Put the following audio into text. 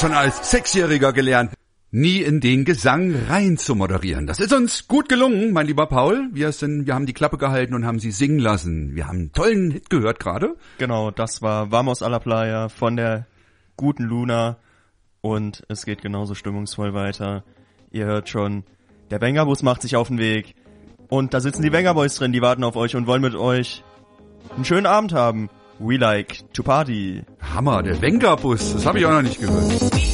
schon als Sechsjähriger gelernt, nie in den Gesang rein zu moderieren. Das ist uns gut gelungen, mein lieber Paul. Wir haben die Klappe gehalten und haben sie singen lassen. Wir haben einen tollen Hit gehört gerade. Genau, das war Vamos a la Playa von der guten Luna. Und es geht genauso stimmungsvoll weiter. Ihr hört schon, der Bangabus macht sich auf den Weg. Und da sitzen die Banger Boys drin, die warten auf euch und wollen mit euch einen schönen Abend haben. We like to party. Hammer, der Bangabus, das habe ich auch noch nicht gehört.